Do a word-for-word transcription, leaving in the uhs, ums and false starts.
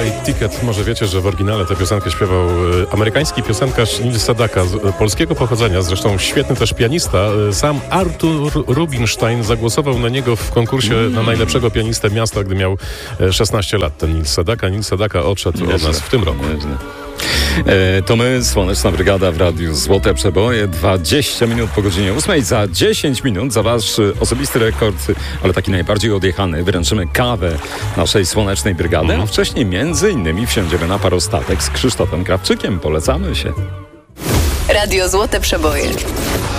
One-Way Ticket. Może wiecie, że w oryginale tę piosenkę śpiewał amerykański piosenkarz Neil Sedaka z polskiego pochodzenia, zresztą świetny też pianista. Sam Artur Rubinstein zagłosował na niego w konkursie mm. na najlepszego pianistę miasta, gdy miał szesnaście lat. Ten Neil Sedaka. Neil Sedaka odszedł od nas w tym roku. E, to my, Słoneczna Brygada w Radiu Złote Przeboje. dwadzieścia minut po godzinie ósmej. Za dziesięć minut za wasz osobisty rekord, ale taki najbardziej odjechany, wręczymy kawę naszej Słonecznej Brygady, a wcześniej między innymi wsiądziemy na parostatek z Krzysztofem Krawczykiem. Polecamy się. Radio Złote Przeboje.